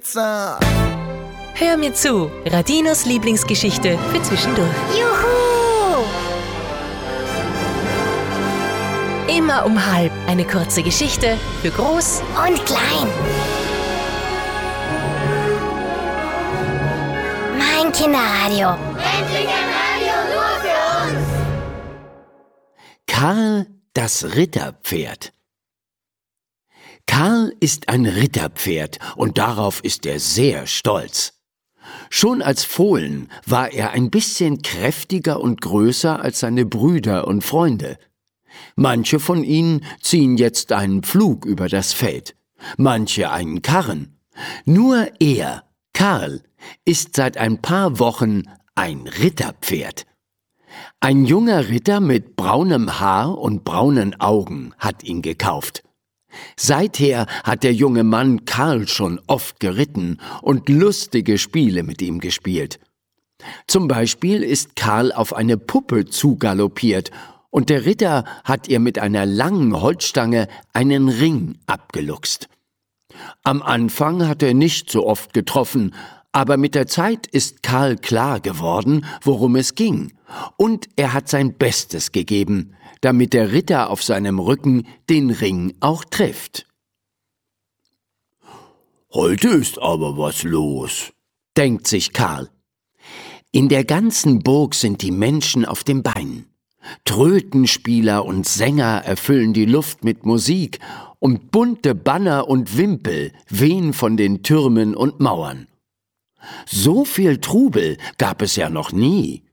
Pizza. Hör mir zu, Radinos Lieblingsgeschichte für zwischendurch. Juhu! Immer um 12:30 eine kurze Geschichte für groß Und klein. Mein Kinderradio. Endlich ein Radio nur für uns! Karl, das Ritterpferd. Karl ist ein Ritterpferd und darauf ist er sehr stolz. Schon als Fohlen war er ein bisschen kräftiger und größer als seine Brüder und Freunde. Manche von ihnen ziehen jetzt einen Pflug über das Feld, manche einen Karren. Nur er, Karl, ist seit ein paar Wochen ein Ritterpferd. Ein junger Ritter mit braunem Haar und braunen Augen hat ihn gekauft. Seither hat der junge Mann Karl schon oft geritten und lustige Spiele mit ihm gespielt. Zum Beispiel ist Karl auf eine Puppe zugaloppiert und der Ritter hat ihr mit einer langen Holzstange einen Ring abgeluchst. Am Anfang hat er nicht so oft getroffen, aber mit der Zeit ist Karl klar geworden, worum es ging, und er hat sein Bestes gegeben, damit der Ritter auf seinem Rücken den Ring auch trifft. »Heute ist aber was los«, denkt sich Karl. In der ganzen Burg sind die Menschen auf den Beinen. Trötenspieler und Sänger erfüllen die Luft mit Musik und bunte Banner und Wimpel wehen von den Türmen und Mauern. So viel Trubel gab es ja noch nie.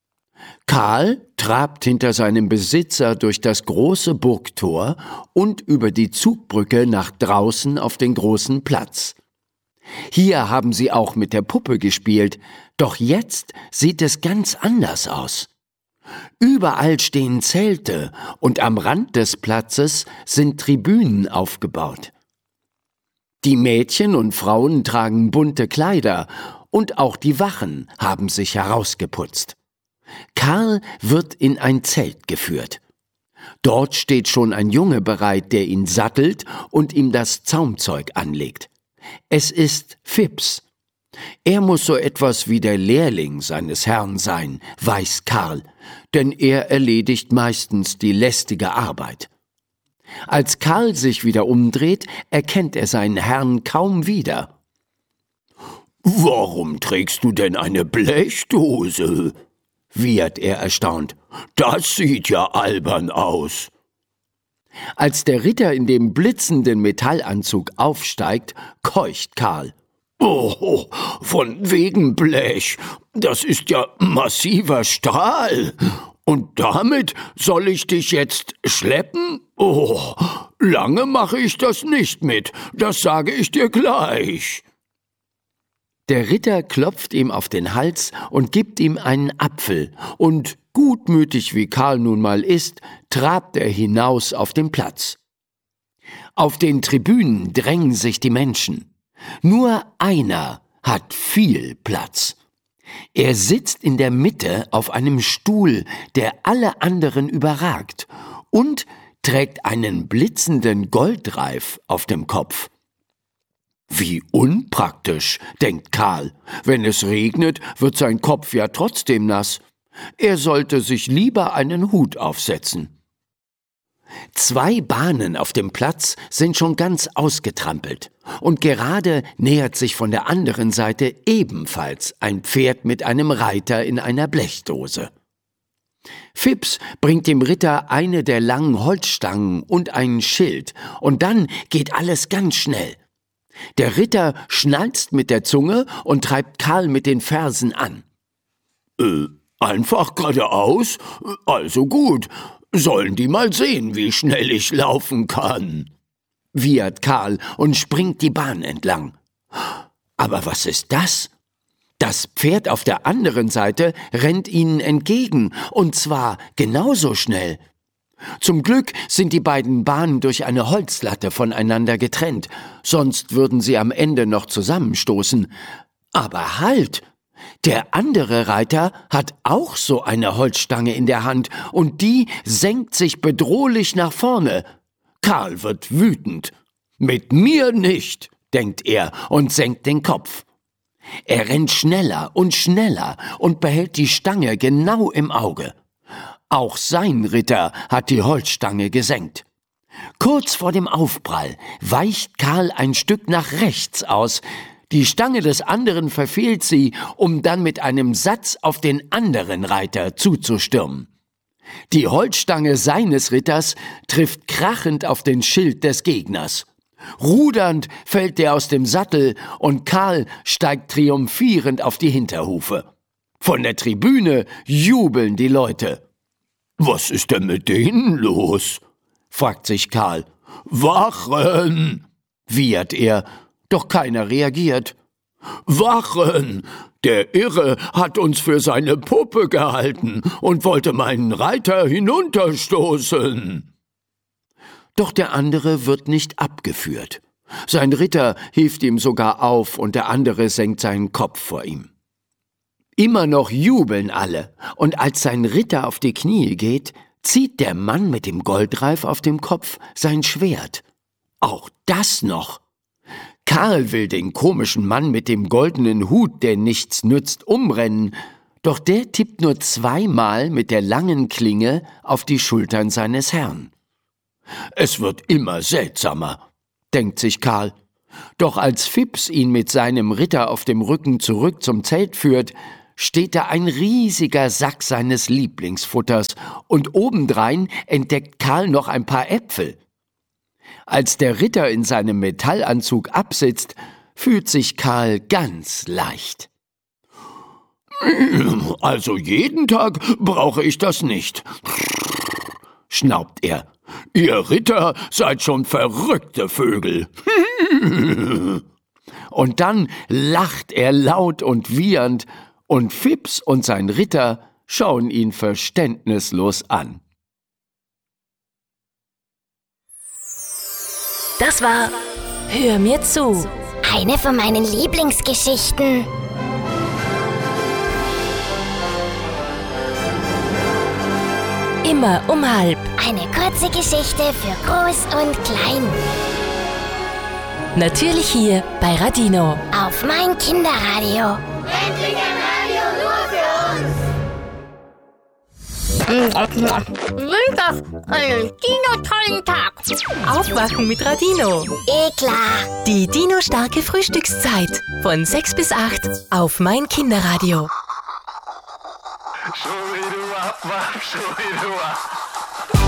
Karl trabt hinter seinem Besitzer durch das große Burgtor und über die Zugbrücke nach draußen auf den großen Platz. Hier haben sie auch mit der Puppe gespielt, doch jetzt sieht es ganz anders aus. Überall stehen Zelte und am Rand des Platzes sind Tribünen aufgebaut. Die Mädchen und Frauen tragen bunte Kleider und auch die Wachen haben sich herausgeputzt. Karl wird in ein Zelt geführt. Dort steht schon ein Junge bereit, der ihn sattelt und ihm das Zaumzeug anlegt. Es ist Fips. Er muss so etwas wie der Lehrling seines Herrn sein, weiß Karl, denn er erledigt meistens die lästige Arbeit. Als Karl sich wieder umdreht, erkennt er seinen Herrn kaum wieder. »Warum trägst du denn eine Blechdose?« wiehert er erstaunt. »Das sieht ja albern aus.« Als der Ritter in dem blitzenden Metallanzug aufsteigt, keucht Karl. »Oh, von wegen Blech, das ist ja massiver Stahl. Und damit soll ich dich jetzt schleppen? Oh, lange mache ich das nicht mit, das sage ich dir gleich.« Der Ritter klopft ihm auf den Hals und gibt ihm einen Apfel, und gutmütig wie Karl nun mal ist, trabt er hinaus auf den Platz. Auf den Tribünen drängen sich die Menschen. Nur einer hat viel Platz. Er sitzt in der Mitte auf einem Stuhl, der alle anderen überragt, und trägt einen blitzenden Goldreif auf dem Kopf. Wie unpraktisch, denkt Karl. Wenn es regnet, wird sein Kopf ja trotzdem nass. Er sollte sich lieber einen Hut aufsetzen. 2 Bahnen auf dem Platz sind schon ganz ausgetrampelt, und gerade nähert sich von der anderen Seite ebenfalls ein Pferd mit einem Reiter in einer Blechdose. Fips bringt dem Ritter eine der langen Holzstangen und einen Schild, und dann geht alles ganz schnell. Der Ritter schnalzt mit der Zunge und treibt Karl mit den Fersen an. Einfach geradeaus? Also gut. Sollen die mal sehen, wie schnell ich laufen kann?« wiehert Karl und springt die Bahn entlang. Aber was ist das? Das Pferd auf der anderen Seite rennt ihnen entgegen, und zwar genauso schnell. Zum Glück sind die beiden Bahnen durch eine Holzlatte voneinander getrennt, sonst würden sie am Ende noch zusammenstoßen. Aber halt! Der andere Reiter hat auch so eine Holzstange in der Hand, und die senkt sich bedrohlich nach vorne. Karl wird wütend. »Mit mir nicht«, denkt er und senkt den Kopf. Er rennt schneller und schneller und behält die Stange genau im Auge. Auch sein Ritter hat die Holzstange gesenkt. Kurz vor dem Aufprall weicht Karl ein Stück nach rechts aus. Die Stange des anderen verfehlt sie, um dann mit einem Satz auf den anderen Reiter zuzustürmen. Die Holzstange seines Ritters trifft krachend auf den Schild des Gegners. Rudernd fällt er aus dem Sattel und Karl steigt triumphierend auf die Hinterhufe. Von der Tribüne jubeln die Leute. »Was ist denn mit denen los?« fragt sich Karl. »Wachen!« wiehert er, doch keiner reagiert. »Wachen! Der Irre hat uns für seine Puppe gehalten und wollte meinen Reiter hinunterstoßen.« Doch der andere wird nicht abgeführt. Sein Ritter hilft ihm sogar auf und der andere senkt seinen Kopf vor ihm. Immer noch jubeln alle, und als sein Ritter auf die Knie geht, zieht der Mann mit dem Goldreif auf dem Kopf sein Schwert. Auch das noch. Karl will den komischen Mann mit dem goldenen Hut, der nichts nützt, umrennen, doch der tippt nur zweimal mit der langen Klinge auf die Schultern seines Herrn. Es wird immer seltsamer, denkt sich Karl. Doch als Fips ihn mit seinem Ritter auf dem Rücken zurück zum Zelt führt, steht da ein riesiger Sack seines Lieblingsfutters und obendrein entdeckt Karl noch ein paar Äpfel. Als der Ritter in seinem Metallanzug absitzt, fühlt sich Karl ganz leicht. »Also jeden Tag brauche ich das nicht«, schnaubt er. »Ihr Ritter seid schon verrückte Vögel.« Und dann lacht er laut und wiehernd, und Fips und sein Ritter schauen ihn verständnislos an. Das war Hör mir zu. Eine von meinen Lieblingsgeschichten. Immer um halb. Eine kurze Geschichte für Groß und Klein. Natürlich hier bei Radino. Auf mein Kinderradio. Endlich ein Radio nur für uns. Wünscht euch einen Dino-tollen Tag. Aufwachen mit Radino. Klar. Die Dino-starke Frühstückszeit. Von 6 bis 8 auf mein Kinderradio. Shoo-be-doo-wop-wop, shoo-be-doo-wop.